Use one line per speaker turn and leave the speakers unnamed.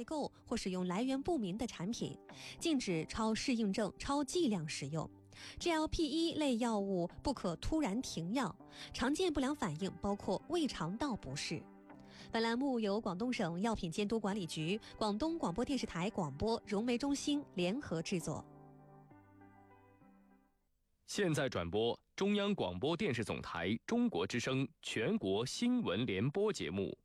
购或使用来源不明的产品，禁止超适应症、超剂量使用。GLP-1 类药物不可突然停药，常见不良反应包括胃肠道不适。本栏目由广东省药品监督管理局、广东广播电视台广播融媒中心联合制作。
现在转播中央广播电视总台中国之声全国新闻联播节目。